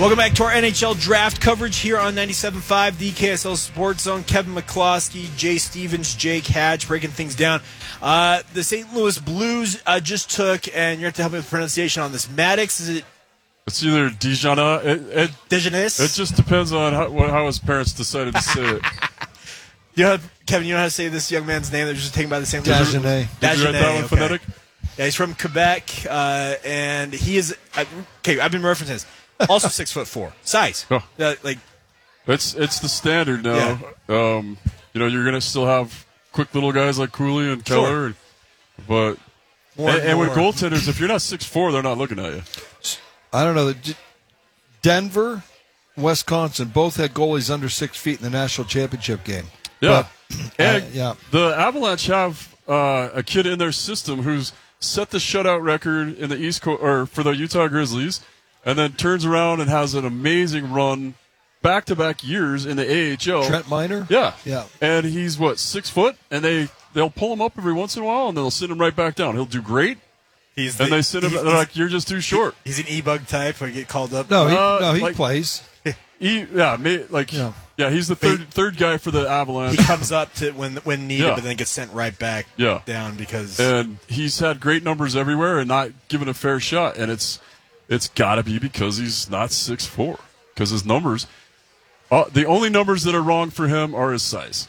Welcome back to our NHL draft coverage here on 97.5, the KSL Sports Zone. Kevin McCloskey, Jay Stevens, Jake Hatch breaking things down. The St. Louis Blues just took, and you have to help me with the pronunciation on this, Maddox. Is it? It's either Dijonais. Dijonais? It just depends on how his parents decided to say it. Kevin, you know how to say this young man's name that was just taken by the St. Louis Dagenais. Did you write that one phonetic? Yeah, he's from Quebec, and he is. Okay, I've been referencing this. Also 6'4" size. Oh. It's the standard now. Yeah. You're gonna still have quick little guys like Cooley and Keller, but with goaltenders, if you're not 6'4", they're not looking at you. I don't know. Denver, Wisconsin both had goalies under 6 feet in the national championship game. Yeah, but, the Avalanche have a kid in their system who's set the shutout record in the East Coast or for the Utah Grizzlies. And then turns around and has an amazing run back-to-back years in the AHL. Trent Miner? Yeah. Yeah. And he's, 6 foot? And they'll pull him up every once in a while, and they'll send him right back down. He'll do great. They send him, they're like, you're just too short. He's an e-bug type. He'll get called up. No, he plays. He's the third guy for the Avalanche. He comes up to when needed, but then gets sent right back down because. And he's had great numbers everywhere and not given a fair shot. And it's got to be because he's not 6'4", because his numbers, the only numbers that are wrong for him are his size.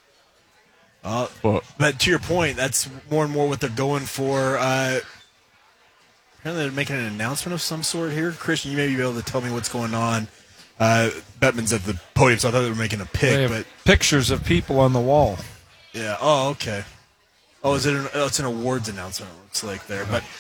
But to your point, that's more and more what they're going for. Apparently they're making an announcement of some sort here. Christian, you may be able to tell me what's going on. Bettman's at the podium, so I thought they were making a pick. But pictures of people on the wall. Yeah. Oh, okay. Oh, it's an awards announcement, it looks like there. But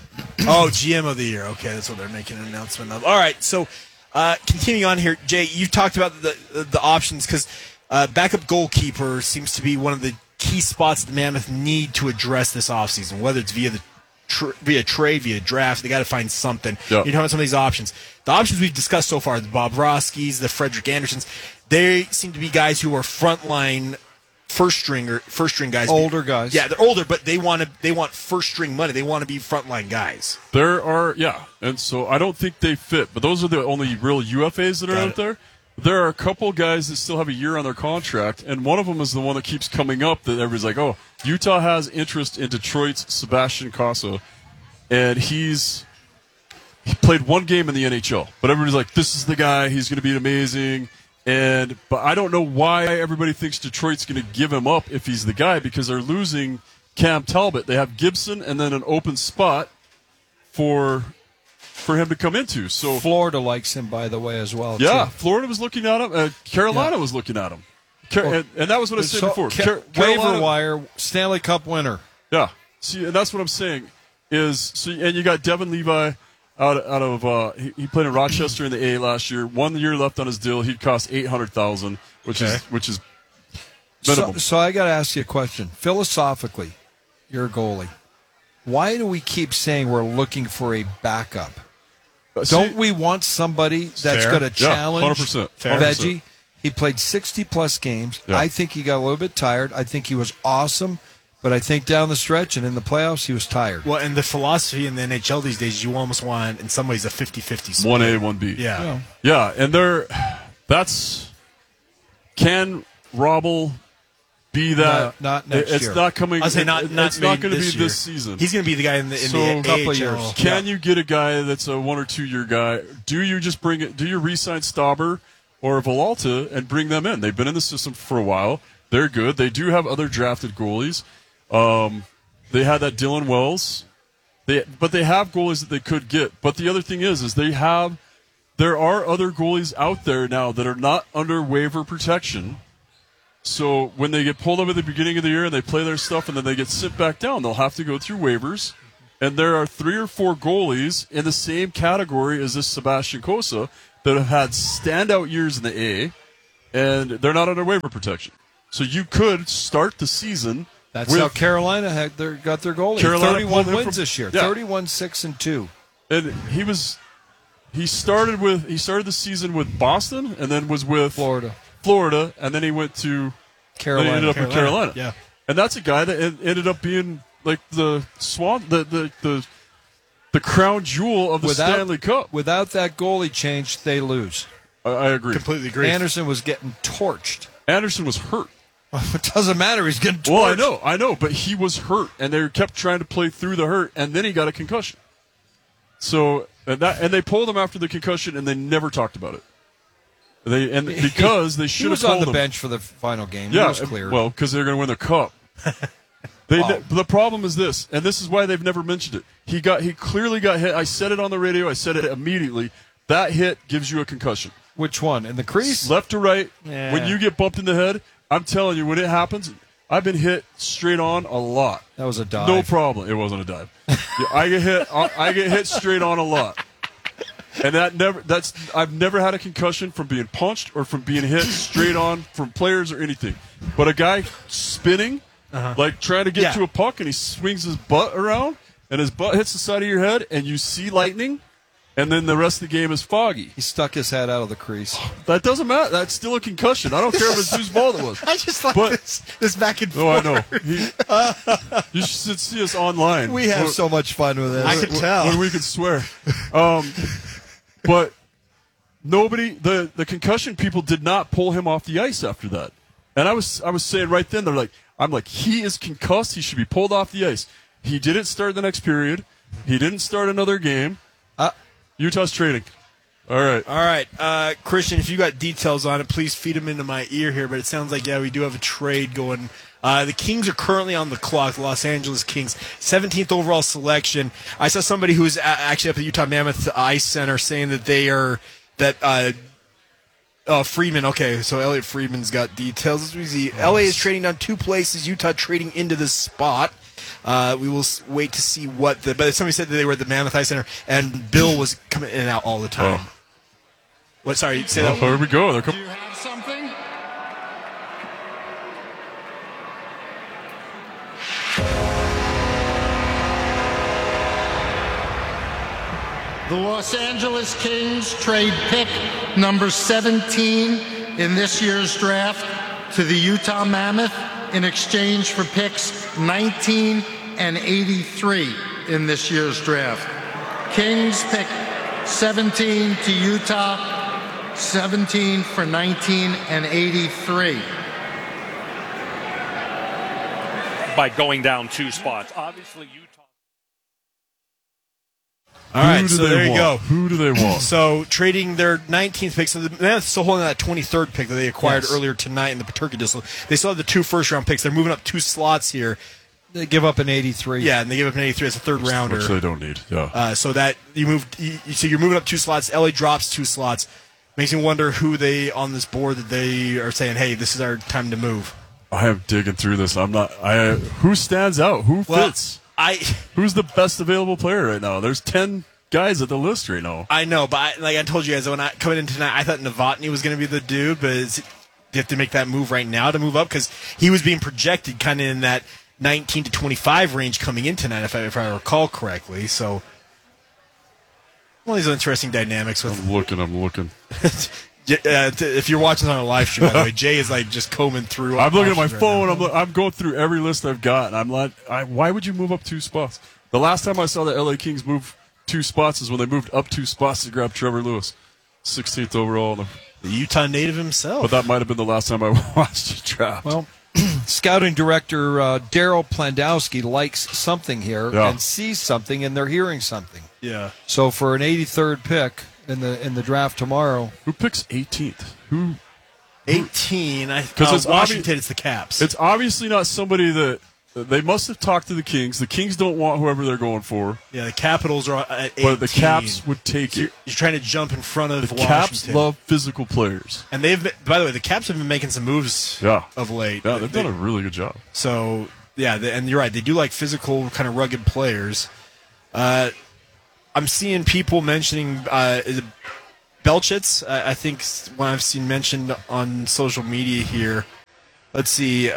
GM of the year. Okay, that's what they're making an announcement of. All right, so continuing on here, Jay, you talked about the options because backup goalkeeper seems to be one of the key spots the Mammoth need to address this offseason, whether it's via trade, via draft. They got to find something. Yep. You're talking about some of these options. The options we've discussed so far, the Bob Roskis, the Frederick Andersons, they seem to be guys who are frontline first string guys. Older guys. Yeah, they're older, but they want first string money. They want to be frontline guys. And so I don't think they fit, but those are the only real UFAs that are out there. There are a couple guys that still have a year on their contract, and one of them is the one that keeps coming up that everybody's like, oh, Utah has interest in Detroit's Sebastian Cossa, and he played one game in the NHL, but everybody's like, this is the guy, he's going to be amazing. But I don't know why everybody thinks Detroit's going to give him up if he's the guy, because they're losing Cam Talbot. They have Gibson and then an open spot for him to come into. So Florida likes him, by the way, as well. Yeah, too. Florida was looking at him. Carolina was looking at him. And that was what I said before. Waiver wire, Stanley Cup winner. Yeah. See, and that's what I'm saying. And you got Devin Levi out of he played in Rochester in the A last year. 1 year left on his deal. He'd cost $800,000, which is minimum. So I got to ask you a question. Philosophically, you're a goalie. Why do we keep saying we're looking for a backup? Don't we want somebody that's going to challenge 100%. Veggie? He played 60-plus games. Yeah. I think he got a little bit tired. I think he was awesome. But I think down the stretch and in the playoffs, he was tired. Well, and the philosophy in the NHL these days, you almost want, in some ways, a 50-50 split. 1A, 1B. Yeah. Yeah, and can Robble be that? No, not next year. It's not coming. I'll say not it's not going to be year. this season. He's going to be the guy in the couple AHL. years. Can you get a guy that's a 1 or 2 year guy? Do you just bring it? Do you re-sign Stauber or Villalta and bring them in? They've been in the system for a while. They're good. They do have other drafted goalies. They had that Dylan Wells, but they have goalies that they could get. But the other thing is there are other goalies out there now that are not under waiver protection. So when they get pulled up at the beginning of the year and they play their stuff and then they get sent back down, they'll have to go through waivers. And there are 3 or 4 goalies in the same category as this Sebastian Cossa that have had standout years in the A, and they're not under waiver protection. So you could start the season. That's how Carolina got their goalie. Carolina 31 wins this year. Yeah. 31-6-2. And he started the season with Boston and then was with Florida, and then he went to Carolina. Then he ended up with Carolina. Yeah. And that's a guy that ended up being like the swan, the the crown jewel of the Stanley Cup. Without that goalie change, they lose. I agree. Completely agree. Anderson was getting torched. Anderson was hurt. It doesn't matter. He's getting torched. Well, I know, but he was hurt, and they kept trying to play through the hurt, and then he got a concussion. So and they pulled him after the concussion, and they never talked about it. Because they should have told him. He was on the bench for the final game. Yeah, it was clear. Well, because they're going to win the cup. The problem is this, and this is why they've never mentioned it. He clearly got hit. I said it on the radio. I said it immediately. That hit gives you a concussion. Which one? In the crease? Left to right. Yeah. When you get bumped in the head, I'm telling you, when it happens, I've been hit straight on a lot. That was a dive. No problem. It wasn't a dive. I get hit straight on a lot. And I've never had a concussion from being punched or from being hit straight on from players or anything. But a guy spinning, like trying to get to a puck, and he swings his butt around, and his butt hits the side of your head, and you see lightning, and then the rest of the game is foggy. He stuck his head out of the crease. That doesn't matter. That's still a concussion. I don't care if it's whose fault it was. I just like this back and forth. Oh, I know. You should see us online. We have so much fun with this. I can tell. When we can swear. But nobody, the concussion people did not pull him off the ice after that. And I was saying right then, I'm like, he is concussed. He should be pulled off the ice. He didn't start the next period. He didn't start another game. Utah's trading. All right. Christian, if you got details on it, please feed them into my ear here. But it sounds like, we do have a trade going. The Kings are currently on the clock, the Los Angeles Kings, 17th overall selection. I saw somebody who was actually up at the Utah Mammoth Ice Center saying that Friedman. Okay, so Elliot Friedman's got details. As we see, LA is trading down 2 places. Utah trading into this spot. We will wait to see but somebody said that they were at the Mammoth Ice Center, and Bill was coming in and out all the time. What? Sorry, say that. Here we go. Do you have something? The Los Angeles Kings trade pick number 17 in this year's draft to the Utah Mammoth in exchange for picks 19 and 83 in this year's draft. Kings pick 17 to Utah, 17 for 19 and 83. By going down 2 spots. Obviously, Utah. All right, so there you go. Who do they want? So trading their 19th pick. So the Mammoth still holding that 23rd pick that they acquired earlier tonight in the Paterka deal. They still have the 2 first-round picks. They're moving up 2 slots here. They give up an 83. Yeah, and they give up an 83 as a third rounder. Which they don't need. Yeah. So that you're moving up 2 slots. LA drops 2 slots. Makes me wonder who they on this board that they are saying, hey, this is our time to move. I am digging through this. Who stands out? Who fits? Who's the best available player right now? There's 10 guys at the list right now. I know, but like I told you guys, when I coming in tonight, I thought Novotny was going to be the dude, but you have to make that move right now to move up because he was being projected kind of in that 19 to 25 range coming in tonight, if I recall correctly. So, one of these interesting dynamics. I'm looking. If you're watching on a live stream, by the way, Jay is like just combing through. I'm looking at my phone. I'm going through every list I've got, and I'm like, why would you move up 2 spots? The last time I saw the LA Kings move 2 spots is when they moved up 2 spots to grab Trevor Lewis, 16th overall. The Utah native himself. But that might have been the last time I watched the draft. Well, scouting director Daryl Plandowski likes something here and sees something, and they're hearing something. Yeah. So for an 83rd pick in the draft tomorrow, who picks 18th? Who? 18. Because it's Washington. It's the Caps. It's obviously not somebody that. They must have talked to the Kings. The Kings don't want whoever they're going for. Yeah, the Capitals are at 18. But the Caps would take it. You're trying to jump in front of the Washington. Caps love physical players. And by the way, the Caps have been making some moves of late. Yeah, they've done a really good job. So, and you're right. They do like physical, kind of rugged players. I'm seeing people mentioning Belchitz. I think when I've seen mentioned on social media here. Let's see.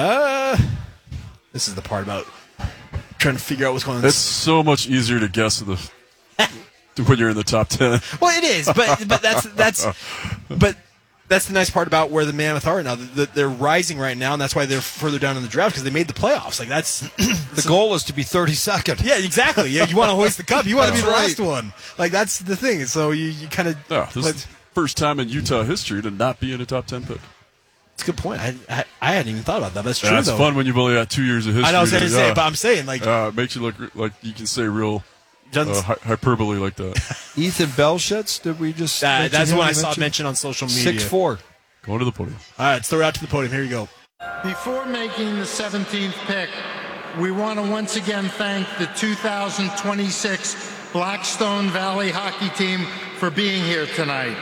This is the part about trying to figure out what's going on. It's so much easier to guess when you're in the top 10. Well, it is, but that's the nice part about where the Mammoth are now. They're rising right now, and that's why they're further down in the draft because they made the playoffs. Like that's the goal is to be 32nd. Yeah, exactly. Yeah, you want to hoist the cup. You want to be the Right. last one. Like that's the thing. So you kind of. Yeah, this is the first time in Utah history to not be in a top 10 pick. That's a good point. I hadn't even thought about that. That's true. That's though. fun when you've only got 2 years of history. I know I was going to say, but I'm saying like it makes you look like you can say real hyperbole like that. Ethan Belshitz, did we just? mention that's him? what I You saw mentioned? mentioned on social media. 6'4". Going to the podium. All right, let's throw it out to the podium. Here you go. Before making the 17th pick, we want to once again thank the 2026 Blackstone Valley hockey team for being here tonight.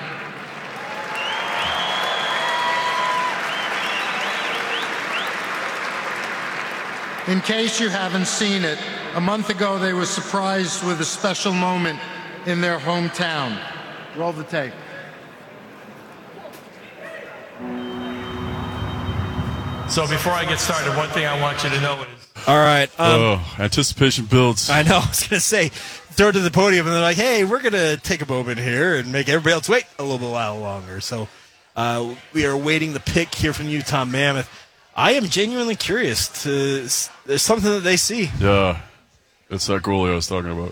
In case you haven't seen it, a month ago they were surprised with a special moment in their hometown. Roll the tape. So before I get started, one thing I want you to know is... All right. Anticipation builds. I know. I was going to say, throw it to the podium, and they're like, hey, we're going to take a moment here and make everybody else wait a little while longer. So we are waiting the pick here from Utah Mammoth. I am genuinely curious. There's something that they see. Yeah, it's that goalie I was talking about.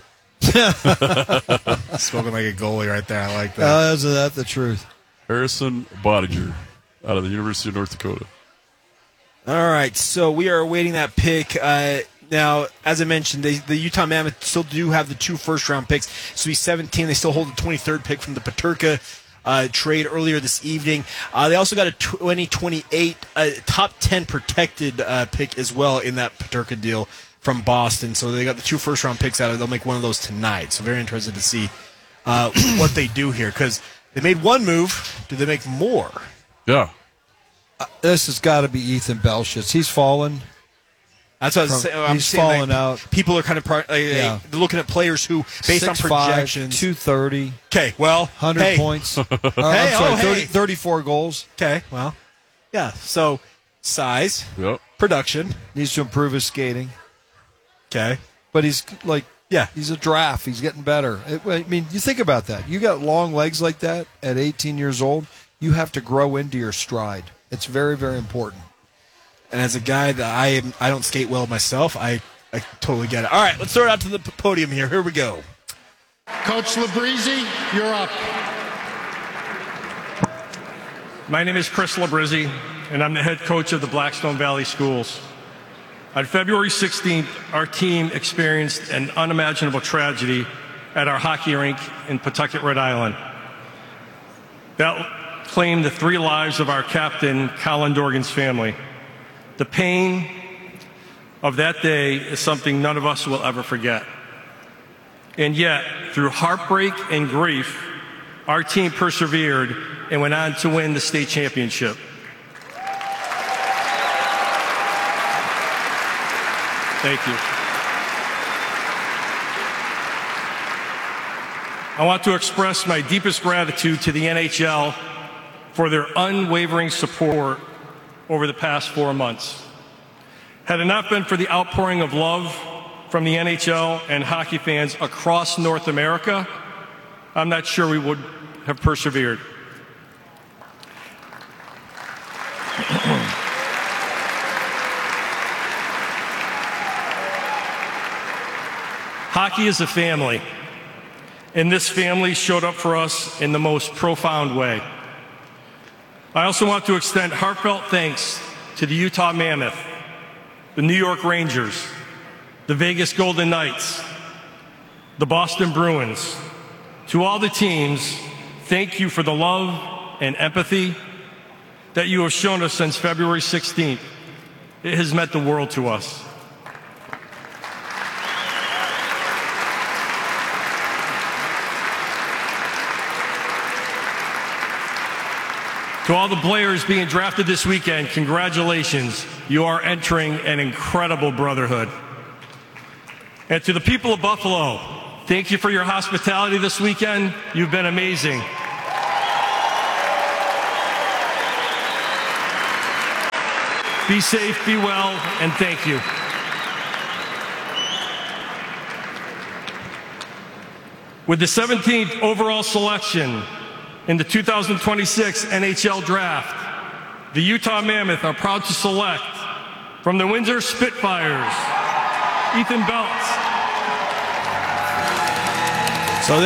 Spoken like a goalie right there. I like that. Is that the truth? Harrison Bodiger out of the University of North Dakota. All right, so we are awaiting that pick. Now, as I mentioned, the Utah Mammoth still do have the 2 first-round picks. So he's 17. They still hold the 23rd pick from the Peterka trade earlier this evening. They also got a 2028 top 10 protected pick as well in that Peterka deal from Boston. So they got the 2 first-round picks out of it. They'll make one of those tonight. So very interested to see what they do here because they made one move. Do they make more? Yeah. This has got to be Ethan Belshitz. He's fallen. That's what I'm He's saying. fallen like, out. People are kind of they're looking at players who, based on 6'5", projections, 230, okay, well, 100 hey. points. I'm sorry, hey. 34 goals. Okay, well, yeah. So size, Yep. production. Needs to improve his skating. Okay, But he's like, yeah. he's a draft. He's getting better. I mean, you think about that. You got long legs like that at 18 years old. You have to grow into your stride. It's very, very important. And as a guy that I don't skate well myself, I totally get it. All right, let's throw it out to the podium here. Here we go. Coach Labrizzi, you're up. My name is Chris Labrizzi, and I'm the head coach of the Blackstone Valley Schools. On February 16th, our team experienced an unimaginable tragedy at our hockey rink in Pawtucket, Rhode Island. That claimed the 3 lives of our captain, Colin Dorgan's family. The pain of that day is something none of us will ever forget. And yet, through heartbreak and grief, our team persevered and went on to win the state championship. Thank you. I want to express my deepest gratitude to the NHL for their unwavering support over the past 4 months. Had it not been for the outpouring of love from the NHL and hockey fans across North America, I'm not sure we would have persevered. Hockey is a family, and this family showed up for us in the most profound way. I also want to extend heartfelt thanks to the Utah Mammoth, the New York Rangers, the Vegas Golden Knights, the Boston Bruins. To all the teams, thank you for the love and empathy that you have shown us since February 16th. It has meant the world to us. To all the players being drafted this weekend, congratulations. You are entering an incredible brotherhood. And to the people of Buffalo, thank you for your hospitality this weekend. You've been amazing. Be safe, be well, and thank you. With the 17th overall selection In the 2026 NHL Draft, the Utah Mammoth are proud to select from the Windsor Spitfires, Ethan Belts. So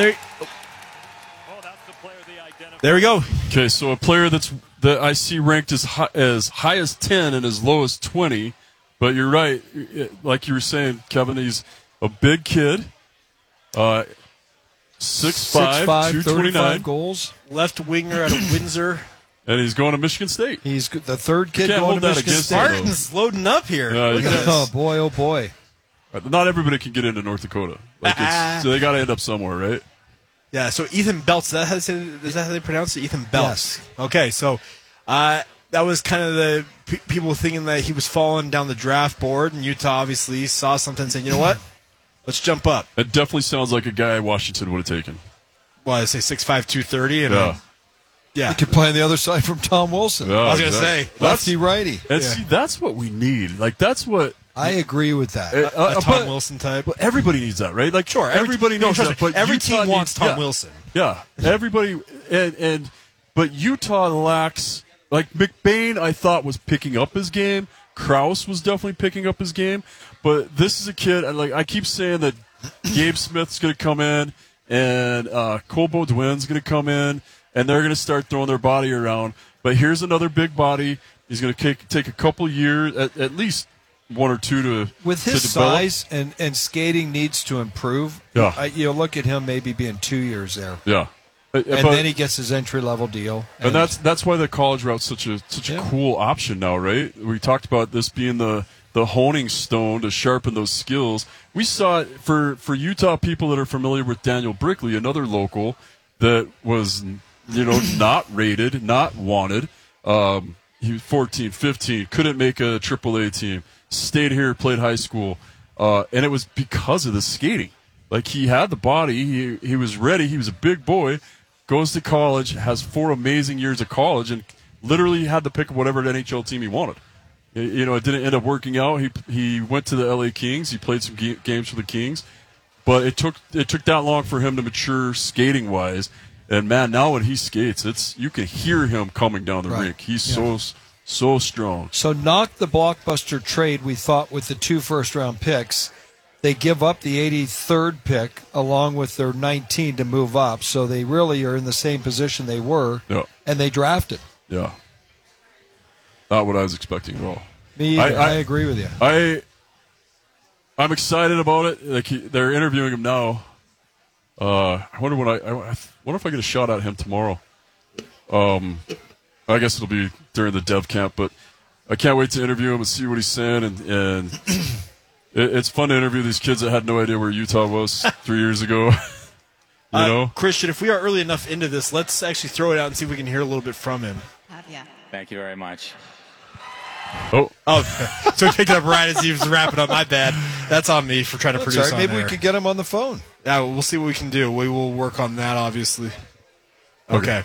there we go. Okay, so a player that I see ranked as high as 10 and as low as 20. But you're right, like you were saying, Kevin. He's a big kid, 6'5", 229 goals. Left winger out of Windsor. And he's going to Michigan State. He's the third kid You can't going hold to that Michigan against State. him, Spartans loading up here. Look at Oh this. boy, oh boy. Not everybody can get into North Dakota. So they got to end up somewhere, right? Yeah, so Ethan Belts, is that how they pronounce it? Ethan Belts. Yes. Okay, so that was kind of the people thinking that he was falling down the draft board, and Utah obviously saw something and said, you know what? Let's jump up. It definitely sounds like a guy Washington would have taken. Well, I say 6'5", 230. And Yeah. He could play on the other side from Tom Wilson. Yeah, I was going to say. Lefty righty. And see, that's what we need. Like, that's what... I agree with that. A Tom Wilson type. But everybody needs that, right? Like, Sure. everybody needs trust that. me, But every Utah team wants needs- Tom Wilson. Yeah, everybody, but Utah lacks. Like McBain, I thought was picking up his game. Krause was definitely picking up his game. But this is a kid, and like I keep saying that Gabe Smith's going to come in, and Cole Baudouin's going to come in, and they're going to start throwing their body around. But here's another big body. He's going to take a couple years, at least one or two to with his to develop. size and skating needs to improve. Yeah. You look at him maybe being 2 years there, Yeah, and then he gets his entry level deal. And that's why the college route's such a Yeah. cool option now, right? We talked about this being the honing stone to sharpen those skills. We saw it for Utah people that are familiar with Daniel Brickley, another local that was not rated, not wanted. He was 14, 15, couldn't make a AAA team. Stayed here, played high school, and it was because of the skating. Like he had the body, he was ready. He was a big boy. Goes to college, has 4 amazing years of college, and literally had the pick of whatever NHL team he wanted. It didn't end up working out. He went to the LA Kings. He played some games for the Kings, but it took that long for him to mature skating wise. And man, now when he skates, you can hear him coming down the rink. He's so strong. So knock the blockbuster trade we thought with the 2 first-round picks. They give up the 83rd pick along with their 19 to move up. So they really are in the same position they were, and they drafted. Yeah. Not what I was expecting at all. Me either. I agree with you. I'm excited about it. Like they're interviewing him now. I wonder if I get a shot at him tomorrow. I guess it'll be during the dev camp, but I can't wait to interview him and see what he's saying. And it's fun to interview these kids that had no idea where Utah was 3 years ago. Christian, if we are early enough into this, let's actually throw it out and see if we can hear a little bit from him. Thank you very much. Oh, so we picked it up right as he was wrapping up. My bad. That's on me for trying to produce. Sorry, maybe we could get him on the phone. Yeah, we'll see what we can do. We will work on that, obviously. Okay.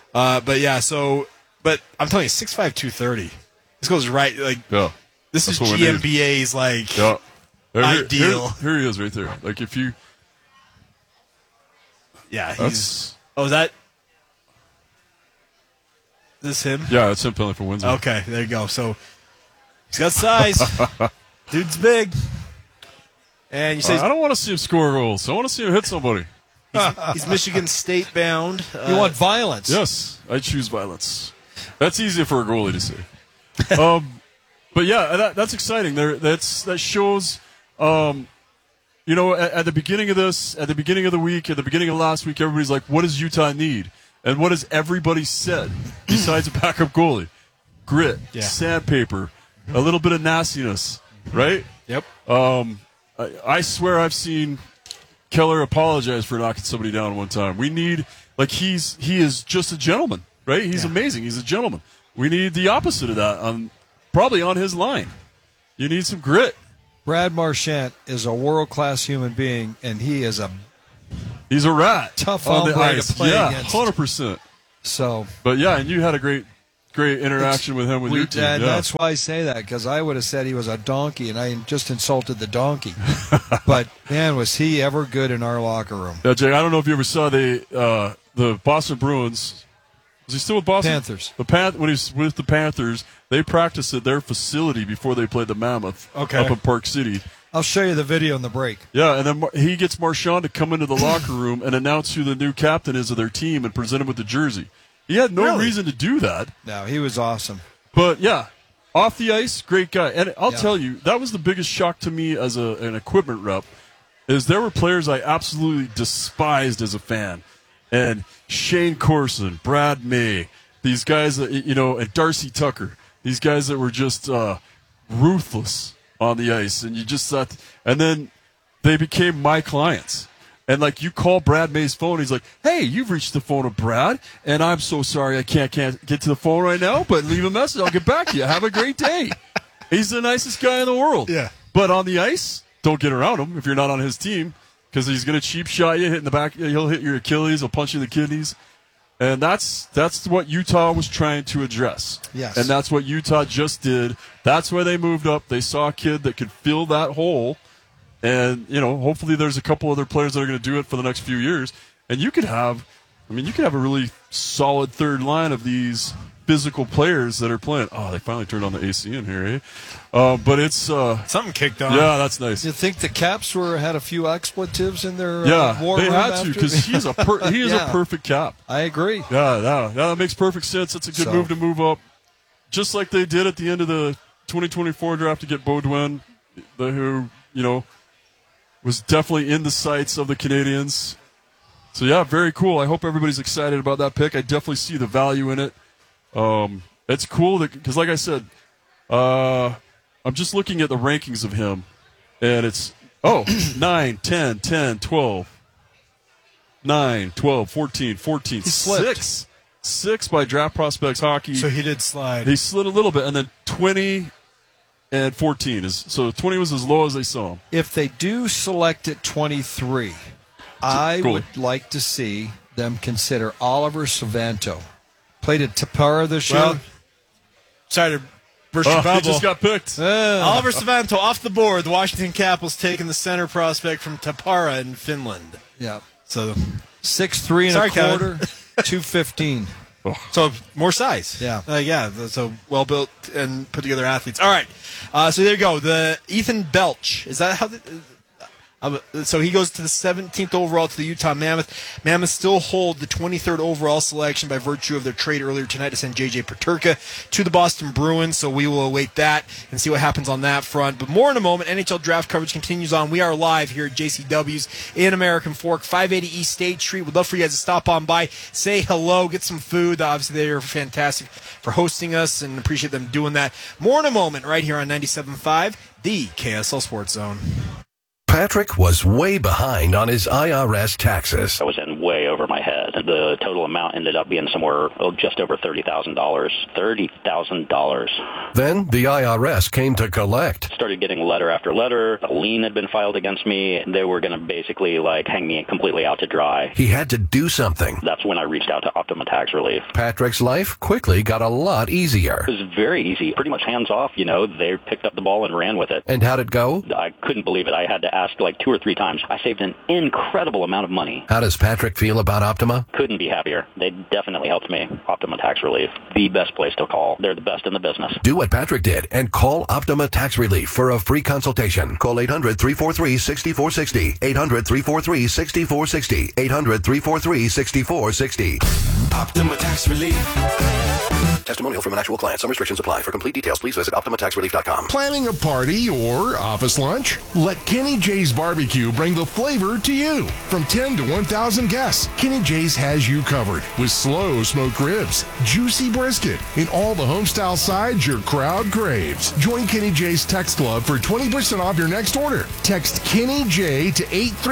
But I'm telling you, 6'5", 230. This goes right, this is GMBA's, ideal. Here he is right there. Like, if you... Yeah, he's... Oh, is that... Is this him? Yeah, that's him playing for Windsor. Okay, there you go. So, he's got size. Dude's big. And you say... I don't want to see him score goals. I want to see him hit somebody. He's Michigan State bound. You want violence? Yes, I choose violence. That's easy for a goalie to say. But yeah, that's exciting. That shows, at the beginning of this, at the beginning of the week, at the beginning of last week, everybody's like, what does Utah need? And what has everybody said besides a backup goalie? Grit, sandpaper, a little bit of nastiness, right? Yep. I swear I've seen Keller apologize for knocking somebody down one time. We need, he is just a gentleman, right? He's amazing. He's a gentleman. We need the opposite of that probably on his line. You need some grit. Brad Marchand is a world-class human being, and he's a rat. Tough on the hombre ice. to play against. 100%. So, but yeah, and you had a great great interaction with him with your team. And that's why I say that, because I would have said he was a donkey, and I just insulted the donkey. But, man, was he ever good in our locker room. Yeah, Jay, I don't know if you ever saw the Boston Bruins. Was he still with Boston? Panthers. When he was with the Panthers, they practiced at their facility before they played the Mammoth up in Park City. I'll show you the video in the break. Yeah, and then he gets Marchand to come into the locker room and announce who the new captain is of their team and present him with the jersey. He had no reason to do that. No, he was awesome. But, yeah, off the ice, great guy. And I'll tell you, that was the biggest shock to me as an equipment rep, is there were players I absolutely despised as a fan. And Shane Corson, Brad May, these guys that, and Darcy Tucker, these guys that were just ruthless on the ice. And you just thought, and then they became my clients. And, you call Brad May's phone, he's like, hey, you've reached the phone of Brad, and I'm so sorry I can't get to the phone right now, but leave a message. I'll get back to you. Have a great day. He's the nicest guy in the world. Yeah. But on the ice, don't get around him if you're not on his team, because he's going to cheap shot you, hit in the back. He'll hit your Achilles. He'll punch you in the kidneys. And that's what Utah was trying to address. Yes. And that's what Utah just did. That's why they moved up. They saw a kid that could fill that hole. And, hopefully there's a couple other players that are going to do it for the next few years. And you could have a really solid third line of these physical players that are playing. Oh, they finally turned on the AC in here, eh? But it's... something kicked on. Yeah, that's nice. You think the Caps had a few expletives in their war they room had to, because he is a perfect Cap. I agree. Yeah, that makes perfect sense. That's a good move to move up. Just like they did at the end of the 2024 draft to get Beaudoin, who, was definitely in the sights of the Canadians. So, yeah, very cool. I hope everybody's excited about that pick. I definitely see the value in it. It's cool because, like I said, I'm just looking at the rankings of him, and it's 9, 10, 10, 12, 9, 12, 14, 14, 6 by Draft Prospects Hockey. So he did slide. He slid a little bit, and then 20 and 14 so 20 was as low as they saw him. If they do select at 23, I would like to see them consider Oliver Savanto. Played at Tapara this year. Sorry to burst your bubble. He just got picked. Oliver Savanto off the board. The Washington Capitals taking the center prospect from Tapara in Finland. Yeah. So 6'3" and a quarter, 215. So more size. Yeah. So well built and put together athletes. All right. So there you go. The Ethan Belch. Is that how? So he goes to the 17th overall to the Utah Mammoth. Mammoth still hold the 23rd overall selection by virtue of their trade earlier tonight to send J.J. Peterka to the Boston Bruins. So we will await that and see what happens on that front. But more in a moment. NHL draft coverage continues on. We are live here at JCW's in American Fork, 580 East State Street. We'd love for you guys to stop on by, say hello, get some food. Obviously, they are fantastic for hosting us and appreciate them doing that. More in a moment right here on 97.5, the KSL Sports Zone. Patrick was way behind on his IRS taxes. I was in way over my head. The total amount ended up being somewhere just over $30,000. $30,000. Then the IRS came to collect. Started getting letter after letter. A lien had been filed against me. They were going to basically hang me completely out to dry. He had to do something. That's when I reached out to Optima Tax Relief. Patrick's life quickly got a lot easier. It was very easy. Pretty much hands off. They picked up the ball and ran with it. And how'd it go? I couldn't believe it. I had to ask 2 or 3 times. I saved an incredible amount of money. How does Patrick feel about Optima? Couldn't be happier. They definitely helped me. Optima Tax Relief, the best place to call. They're the best in the business. Do what Patrick did and call Optima Tax Relief for a free consultation. Call 800-343-6460. 800-343-6460. 800-343-6460. Optima Tax Relief. Testimonial from an actual client. Some restrictions apply. For complete details, please visit OptimaTaxRelief.com. Planning a party or office lunch? Let Kenny J's Barbecue bring the flavor to you. From 10 to 1,000 guests, Kenny J's has you covered with slow smoked ribs, juicy brisket, and all the homestyle sides your crowd craves. Join Kenny J's Text Club for 20% off your next order. Text Kenny J to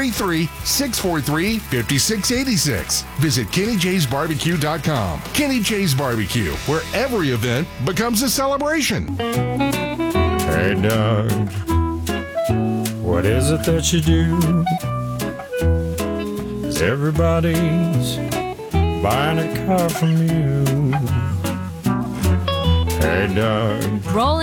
833-643-5686. Visit KennyJ'sBarbecue.com. Kenny J's Barbecue, where every event becomes a celebration. Hey, Doug, what is it that you do? 'Cause everybody's buying a car from you. Hey, Doug. Roll